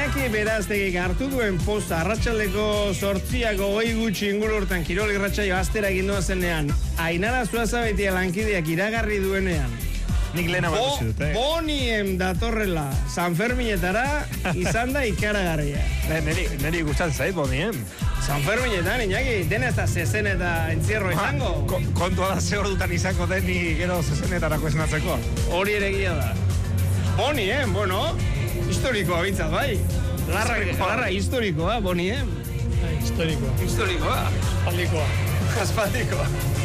Iñaki Beraztegik hartu duen posta arratsaldeko 8:20 gutxi inguru hortan kirol irratsaio astera egin doa zenean, Ainara Zuazabeitia lankideak iragarri duenean, nik lehena bat duzu dut, Boniem datorrela San Ferminetara izan da ikaragarria. Neri gustatzen zait, Boniem. San Ferminetan, Iñaki, dena ez da zezen eta entzierro izango. Kontua da ze ordutan izango den ni gero zezenetarako esnatzeko. Hori ere egia da. Boniem, bueno, historikoa bintzat, bai. Larra historikoa, Boniem. Historikoa. Historikoa. Aspaldikoa. Aspaldikoa.